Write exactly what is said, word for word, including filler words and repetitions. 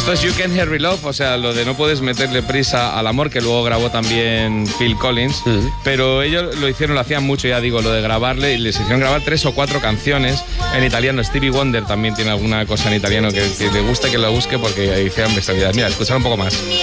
Esto es You Can't Hurry Love, o sea, lo de no puedes meterle prisa al amor, que luego grabó también Phil Collins, uh-huh. pero ellos lo hicieron, lo hacían mucho, ya digo, lo de grabarle, y les hicieron grabar tres o cuatro canciones en italiano. Stevie Wonder también tiene alguna cosa en italiano que, que le guste que lo busque porque hicieron bestialidades. Mira, escuchar un poco más.